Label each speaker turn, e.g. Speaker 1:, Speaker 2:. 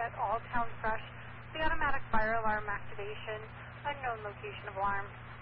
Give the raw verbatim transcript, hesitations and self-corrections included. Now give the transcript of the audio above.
Speaker 1: reset all town fresh. The automatic fire alarm activation. Unknown location of alarm.